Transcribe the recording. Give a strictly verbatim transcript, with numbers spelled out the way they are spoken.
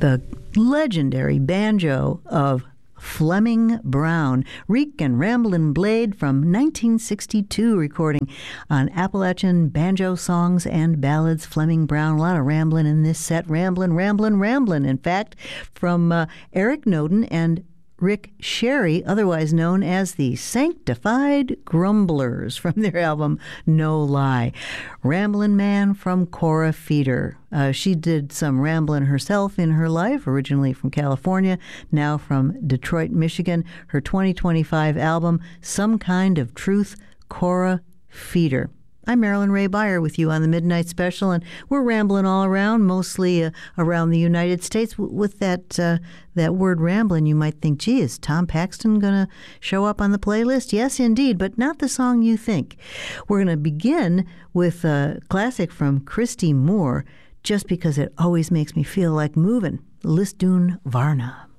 the legendary banjo of Fleming Brown, Reek and Ramblin' Blade from nineteen sixty-two recording on Appalachian Banjo Songs and Ballads. Fleming Brown, a lot of ramblin' in this set. Ramblin', ramblin', ramblin'. In fact, from uh, Eric Noden and Rick Sherry, otherwise known as the Sanctified Grumblers, from their album No Lie. Ramblin' Man from Cora Feeder. Uh, she did some rambling herself in her life, originally from California, now from Detroit, Michigan. Her twenty twenty-five album, Some Kind of Truth, Cora Feeder. I'm Marilyn Ray Beyer with you on the Midnight Special, and we're rambling all around, mostly uh, around the United States. W- with that uh, that word rambling, you might think, gee, is Tom Paxton going to show up on the playlist? Yes, indeed, but not the song you think. We're going to begin with a classic from Christy Moore, just because it always makes me feel like moving, Lisdoon Varna.